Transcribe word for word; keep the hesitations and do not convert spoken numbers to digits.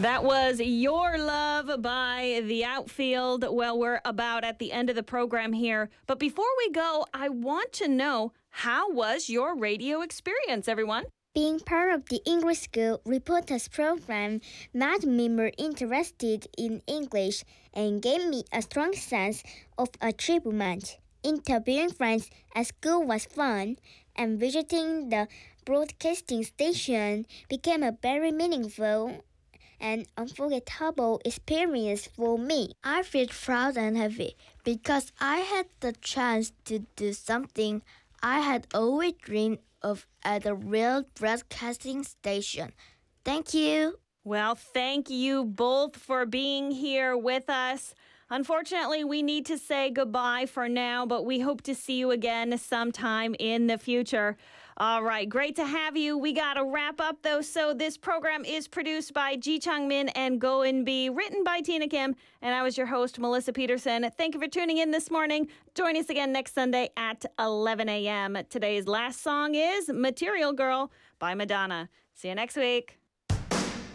That was Your Love by The Outfield. Well, we're about at the end of the program here. But before we go, I want to know, how was your radio experience, everyone? Being part of the English School Reporters program made me more interested in English and gave me a strong sense of achievement. Interviewing friends at school was fun, and visiting the broadcasting station became a very meaningful and unforgettable experience for me. I feel proud and happy because I had the chance to do something I had always dreamed of at a real broadcasting station. Thank you. Well, thank you both for being here with us. Unfortunately, we need to say goodbye for now, but we hope to see you again sometime in the future. All right, great to have you. We got to wrap up, though. So this program is produced by Ji Chang-min and Go In-bi, written by Tina Kim, and I was your host, Melissa Peterson. Thank you for tuning in this morning. Join us again next Sunday at eleven a.m. Today's last song is Material Girl by Madonna. See you next week.